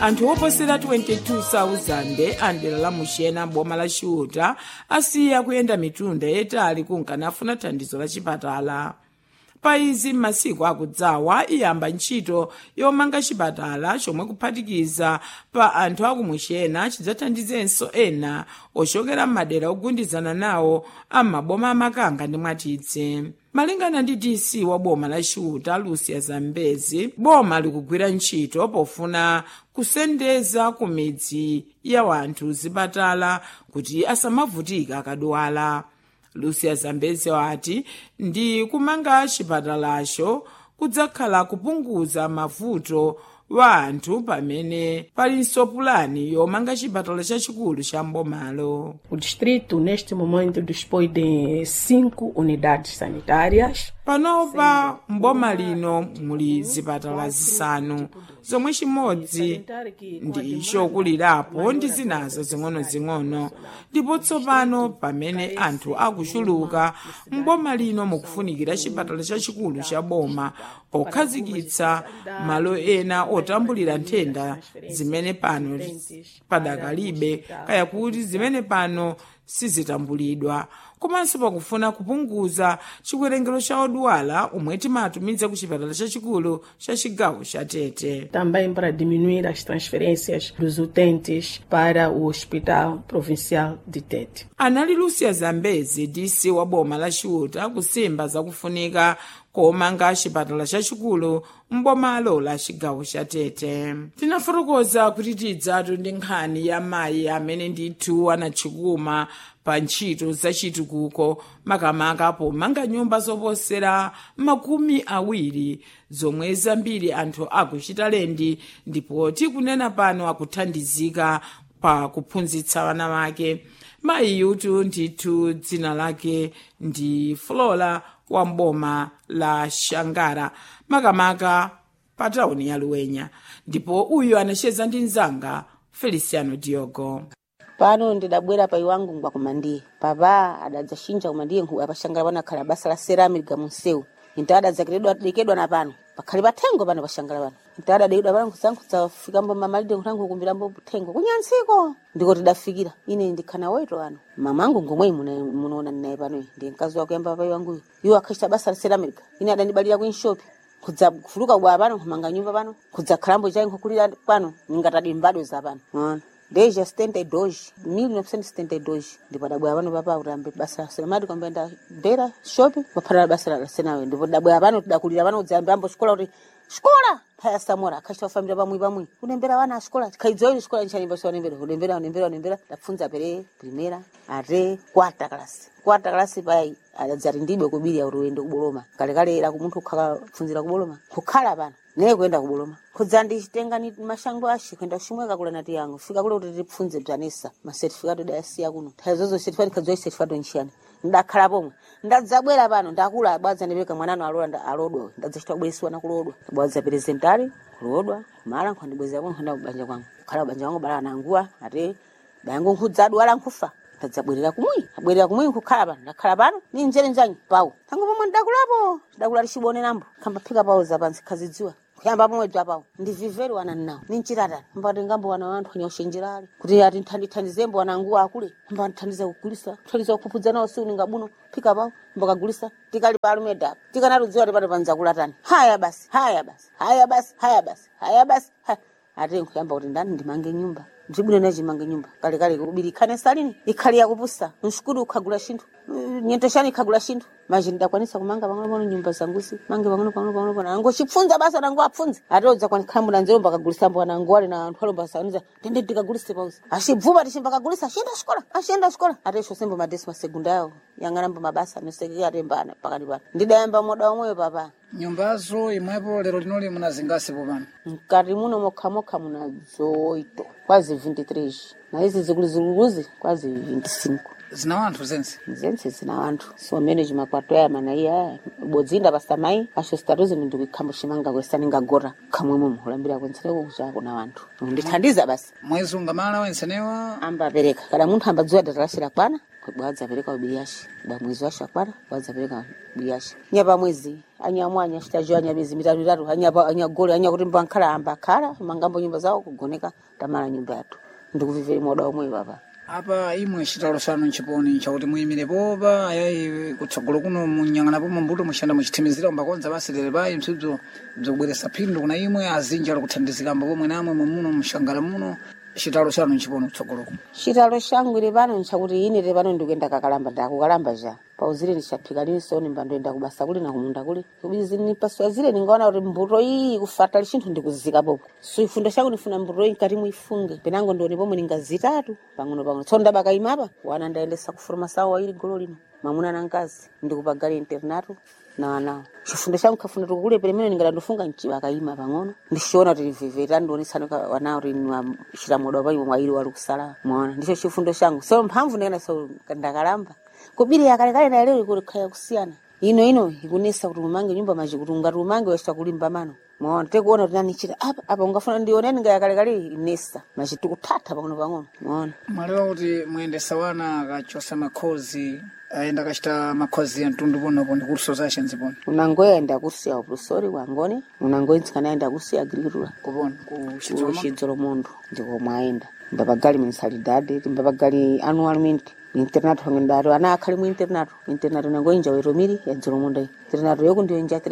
anthu oposera 22,000 andera la muxena boma la Chiuta asiya kuyenda mitunda yetali kunkanafuna thandizo la chipatala. Pa izi m'masiku akudzawa iyamba ntchito yomanga chipatala chomwe kuphatikiza pa anthu akumuxena chidzathandizenso ena ochokera m'madera ogundizana nawo am'maboma amakanga ndi mwatidze. Malingana ndi DC wa boma la Chiuta Lucia Zambezi, boma likugwira ntchito pofuna kusendeza ku midzi ya wanthu zipatala kuti asamavutika akadwala. Lucia Zambezi wati ndi kumanga chipatalacho kudzakhala kupunguza mavuto wa anthu pamene palinso pulani yomanga chipatala chachikulu cha mbomalo. O distrito neste momento dispõe de 5 unidades sanitárias. Panopa mboma lino muli zipatala zisanu zomwe chimodzi ndi chokulirapo ndi zinazo zing'ono-zing'ono, ndipo tsopano pamene anthu akuchuluka mboma lino mukufunikira chipatala chachikulu cha boma pokhazikitsa malo ena otambulira nthenda zimene pano padakalibe kaya kuti zimene pano sizitambulidwa, komanso pakufuna kupunguza chiwerengero cha odwala omwe timatumiza ku chipatala chachikulu cha chigawo cha Tete. Também para diminuir as transferências dos utentes para o Hospital Provincial de Tete. Anali Lucia Zambezi, DC wa boma la Chiuta, kusimba zakufunika komanga chipatala chachikulu mbomalo la chigawo cha Tete. Tinafotokoza kuti tidzatu ndi nkhani ya mayi amene ndithu anachikuma pa ntchito zachitukuko makamaka pomanga nyumba zoposera 20 zomwe zambiri anthu akuchita lendi, ndipo tikunena pano akuthandizika pa kuphunzitsa wana wake. Mayi yutu ndithu dzina lake ndi Flora wa mboma la Shangara makamaka pa tauni ya Luwenya, ndipo uyu anacheza ndi mzanga Feliciano Diogo. Pano ndidabwera pa iwangu ngwa kumandiye papa adadzashinja kumandiye nkhuwa pashangala pano akhala basa la ceramic munsewu intada zakiredwa dekedwa na pano pakhali pathengo pano pashangala pano intada dekedwa pano kusankhuza fikambo mamalide nkuthango kumbirambo thengo kunyansiko ndiko tidafikira ine ndikhana weto ano mamangu ngomwe munaona ninaye pano ndi mkazi wako yamba pa iwangu iwo akhachita basa la ceramic ine adandibalira ku shop kudza kufuluka bwa pano kumanga nyumba pano kudza khalambo chayi nkukulira pano ngatadi mbado za pano Desde 1972 ndipo dabwera pano papa urambe basa selamadi kwambenda bera shopping paphara basa la senawe ndipo dabwera pano tidakulira pano udzayambambo xikola kuti xikola phaya samora akhachita family pamwe unembera wana xikola khaidzoi xikola nchani basa unembera tapfunza pere primera ate quarta class pai adzati ndibwe kubiri ya uruendo kuboloma kale era kumuntu kukhala pfunzira kuboloma kukhala pano ne kwenda kuboloma kudzanditenga ni mashango ashi kwenda shumweka kula nati yangu fika kule kuti tipfunze bzanesa ma certificate da yasiya kuno tazozo certificate kadzoi certificate nchani ndakhala pomwe ndadzabwera pano ndakula abadza ndibeka mwanano alodwa ndadzachita kubwereswa na kulodwa abadza presentari kulodwa mara nkhondibweza pomwe nkhonda kubanja kwangu khala banja wangu bala nanguwa ate bayangu nkhudzadwala nkhufa tadzabwerera kumwi nkukhala pano ndakhala pano ni njere njanyi pawo tangu pomwe ndakula chibone nambo khamba phika pawo zapansi khazidziwa kuyamba pomwe pawo ndiviveri wana nawo ninchiratani mbati ngambo wana wanthu anyoshenjerali kuti ati nthandizembo wananguwa akule mbati nthandiza kugulisa thandiza kuphupudza nawo si uningabwino phika pawo mbakagulisa tikali pa alumeda tikanarudziwa tipano panza kulatani haya basi ati nkuyamba kuti ndani ndimange nyumba ndibwino nachimange nyumba kale kubiri khane salini ikhali yakupusa nshukuru ukhagula shinthu nyentoshani ikhagula shinthu maji ndakwanisa kumanga pang'ono nyumba zangusi mange pang'ono nango chipfunza basa nango apfunza atodza kwani khambu na nzero mbakagulisa mbo nango ali na anthu alomba saniza ndende tikagulisa pauza ashibvuma tichimbakagulisa ashenda shikola atesho sembo madesima sekundayo yangarambo mabasa nosekeka atembana pakati pano ndidayamba moda omweyo papa nyumbazo imwepo lero linoli munazingasipo pano mkati muno mokha munazo 8 quase 23 na hizi zikuluzi quase 25 zina wanthu zense zina wanthu so mene chimakwato ya mana iya bodzinda pasamai asho statuzi ndikukhambo chimanga kwesaninga gora khamwemo mulambira kwensereko kuchako na wanthu ndithandiza basi mwezi ungamala wensenewa amba pereka kana munthu ambadziwa datarashira kwana bwadza pereka ubiyashi ba mwezi washa kwana bwadza pereka ubiyashi nyapa mwezi anyamwanya chitajo anyabezi mitatu anyapa anyagole anyakuti mbankhala amba khala mangambo nyumba zawo kugoneka tamala nyumba yathu ndikuvivera moda omwe baba apa imwe chitalo chanu nchiponi chakuti muyimirepo pa ayayi kutsogolo kuno munyang'anapo mambuto mushanda muchithimizira umbakonza basilere payi msibzo bzobweresa phindu kuna imwe azinji ali kuthandizikamba pomwe namwe muno mushangala muno chitalo chanu nchiponi kutsogolo kuno chitalo changu ile pano nchakuti ine ile pano ndikuenda kakalamba ndakukalamba ja pauzire nishaphika linso nimbandoenda kubasa kuli na kumunda kuli kubizi nipaswa zile ningaona kuti mbuto iyi kufatali chinthu ndikuzika popo sifundo changu nifuna mbuto iyi nkati muifunge penango ndione pomwe ningazitatu pang'ono tso ndabaka imapa wana ndaendesa kufuruma sawo waili golo lino mamuna na nkazi ndikupagali internato na wanawo chifundo changu khafuna tukule pelemene ningala ndofunga nchibaka ima pang'ono ndishiona kuti viveta ndionesana wanawo rinwa chitamodo pa iwo mwaili wali kusala mwaona ndicho chifundo changu so mphamvu ndena so ndakalamba kubiri yakalekale na leo kuti khaya kusiyana ino ikunesa kuti umange nyumba maji kuti ungati umange wachita kulimba mano mwaona tekuona kuti nani chita apa ungafuna ndioneni ngayakalekale inesa maji tikuthatha pang'ono mwaona mwalewa kuti muyendesa wana akachosa makhozi aenda kachita makhozi ya mtundu ponopo ndi kurso zashe nziponi unangoyenda kusiya uprofesori wangone unangoyitsikana yenda kusiya agricultura kupona kuchidzolo mundu ndiko mwaenda mbapagali mensalidade mbapagali annualmente internato ngandaro ana akhali mu internato nangoinja weromiri ya dzolo munda internato yoko ndiyo inja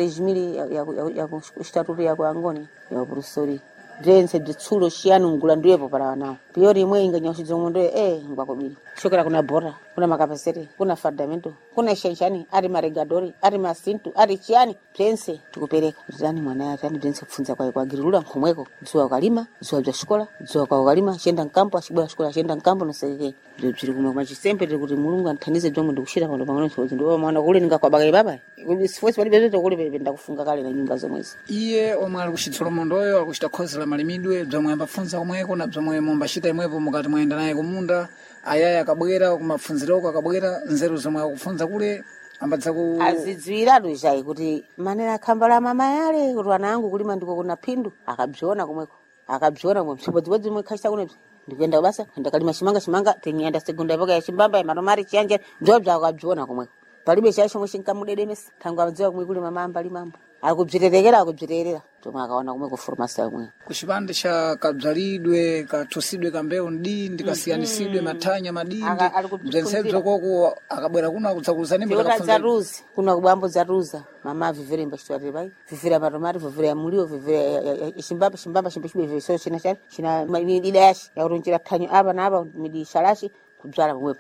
3000 ya kustaturu yako angone ya uprofesori drense ditsulo shiyanu ngula ndiyepo para wanawo piyori imwe inganyoshidzo mundo ngwakobiri shokera kuna bora kuna makapasete kuna fundamento kuna shenshani ari maregadori ari masintu ari chiani drense tikupereka ndani mwana yake ani drense kufunza kwa girulula nkhomweko zuwa kalima zuwa bya shikola zuwa kwa kalima shenda nkampo ashibwa shikola shenda nkampo noseke zviri kumwe kwa chisempe kuti mulungu anthandize dzomwe ndikushira pano pangano chozi ndo mwana kule ningakwabaka baba sifosi pali bezo kule benda kufunga kale na nyumba zomwezi iye omwe ali kuchitsolo mondoyo akuchita khozi la malimidwe bzomwe ambafunza komweko na bzomwe mumbachita imwepo mukati mwayenda naye kumunda ayaya akabwera kumafunziroko akabwera nzeru zomwe akufunza kule ambadza ku azidziwiratu chai kuti manera khamba la mama yale kuti wana angu kulima ndiko kuna phindu akabziona komweko akabziona mwe msibodzibodzi mwe khashita kuno ndikuenda kubasa ndakalima chimanga tenyenda segunda yavoka ya chimbamba ya matomari chiyanje bzobza akabziona komweko palibe chaisho mwe chinkamudedemesa tangu adziwa kumwe kule mama ambali mambo akubziterera tomwe akaona kumwe kufurumasa yomwe kuchipande cha kabzalidwe kathusidwe kambewu ndikasiyanisidwe mathanya madindi bzensebzo koko akabwera kuno akutsakuluzani mutakafunza ruzi kuna kubambo za ruza mama vivere mbachitwatire pai vivere matomati vivere ya mulio vivere chimbamba chimbechibwe viso china midida yashi yakutonjera thanyo apa na apa midi shalashi kudzala pomwepo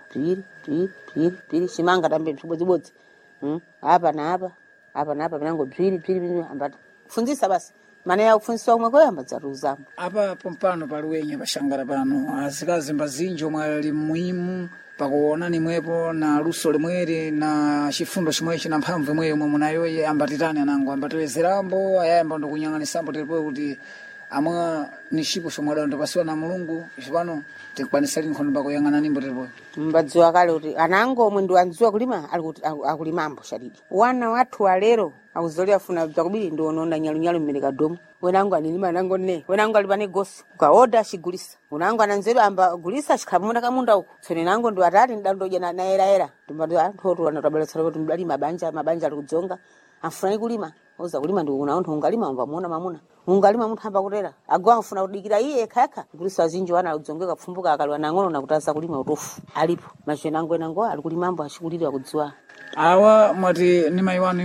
piri chimanga tambe mchibodzibodzi apa na apa pinango bziri ambati funzisa basi maana ya kufunzisa umwe koyamba dzaruzamo apa pompano paliwenye pashangara pano azikazi mbazinji omwe ali muhimu pakuona nimwepo na luso limweri na chifundo chimwechi na mphamvu imweyo omwe munayo ambatitani anango ambatiwezerambo ayayamba ndikunyang'anisambo tilipo kuti amwe ni chipo chomwe adalo ndipasiwa na mulungu chipano tikwanisa linkhondo pakuyang'ana nimbo tilipo mbadziwa kale kuti anango omwe ndiwanziwa kulima ali kuti akulimambo shadidi wana wathu walero akuzolera funa bzakubiri ndionona nyalu mmereka domu wenangu anilima nango ne wenangu alipane gosi ukaoda ashigulisa unangu ananzeru amba gulisa chikamunda kamunda uko tsone nango ndo atati ndandoja na era ndimbado anthu wanatabalatsala kuti mdali mabanja ali kudzonga afuna kulima oza kulima ndi unaontho ungalima amba muona mamuna ungalima munthu amba kutera agwa afuna kudikira iye khakha gulisa zinji wana udzongeka kufumbuka akaliwa nang'ono nakutaza kulima utofu alipo machwe nango ali kulimambo achikulira kudziwa awa mwati ni maiwanu